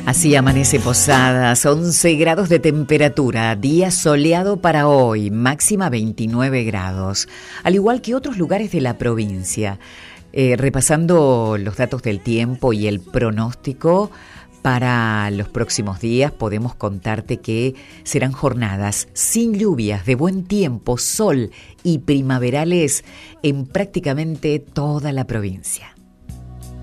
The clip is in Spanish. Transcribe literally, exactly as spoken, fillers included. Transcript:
Así amanece Posadas, once grados de temperatura, día soleado para hoy, máxima veintinueve grados, al igual que otros lugares de la provincia. Eh, repasando los datos del tiempo y el pronóstico para los próximos días, podemos contarte que serán jornadas sin lluvias, de buen tiempo, sol y primaverales en prácticamente toda la provincia.